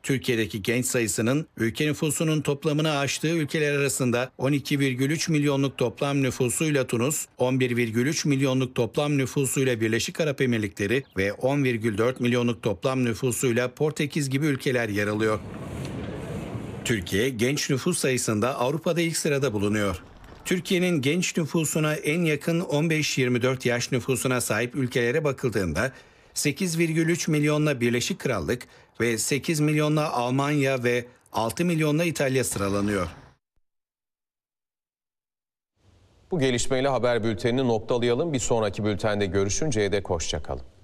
Türkiye'deki genç sayısının ülke nüfusunun toplamını aştığı ülkeler arasında 12,3 milyonluk toplam nüfusuyla Tunus, 11,3 milyonluk toplam nüfusuyla Birleşik Arap Emirlikleri ve 10,4 milyonluk toplam nüfusuyla Portekiz gibi ülkeler yer alıyor. Türkiye genç nüfus sayısında Avrupa'da ilk sırada bulunuyor. Türkiye'nin genç nüfusuna en yakın 15-24 yaş nüfusuna sahip ülkelere bakıldığında 8,3 milyonla Birleşik Krallık ve 8 milyonla Almanya ve 6 milyonla İtalya sıralanıyor. Bu gelişmeyle haber bültenini noktalayalım. Bir sonraki bültende görüşünceye dek hoşça kalın.